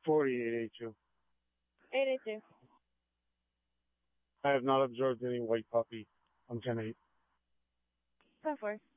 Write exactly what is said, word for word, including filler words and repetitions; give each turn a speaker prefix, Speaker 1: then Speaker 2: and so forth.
Speaker 1: forty-eight eighty-two.
Speaker 2: eighty-two.
Speaker 1: I have not observed any white puppy. I'm ten eight.
Speaker 2: ten four.